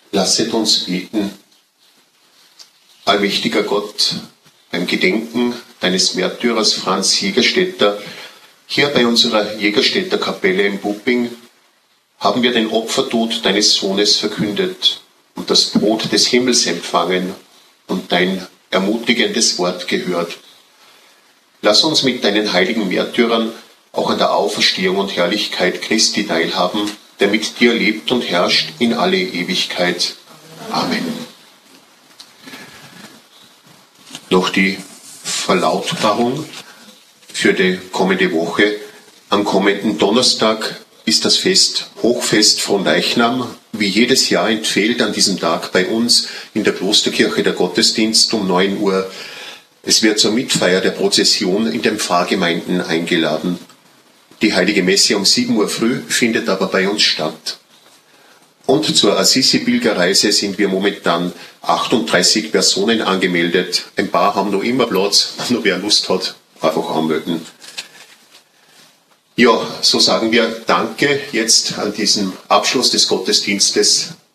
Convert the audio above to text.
Lasset uns beten. Allmächtiger Gott, beim Gedenken deines Märtyrers Franz Jägerstätter, hier bei unserer Jägerstätter Kapelle in Bupping, haben wir den Opfertod deines Sohnes verkündet und das Brot des Himmels empfangen und dein ermutigendes Wort gehört. Lass uns mit deinen heiligen Märtyrern auch an der Auferstehung und Herrlichkeit Christi teilhaben, der mit dir lebt und herrscht in alle Ewigkeit. Amen. Noch die Verlautbarung für die kommende Woche. Am kommenden Donnerstag ist das Hochfest von Leichnam. Wie jedes Jahr entfällt an diesem Tag bei uns in der Klosterkirche der Gottesdienst um 9 Uhr. Es wird zur Mitfeier der Prozession in den Pfarrgemeinden eingeladen. Die Heilige Messe um 7 Uhr früh findet aber bei uns statt. Und zur Assisi-Pilgerreise sind wir momentan 38 Personen angemeldet. Ein paar haben noch immer Platz, nur wer Lust hat, einfach anmelden. Ja, so sagen wir Danke jetzt an diesem Abschluss des Gottesdienstes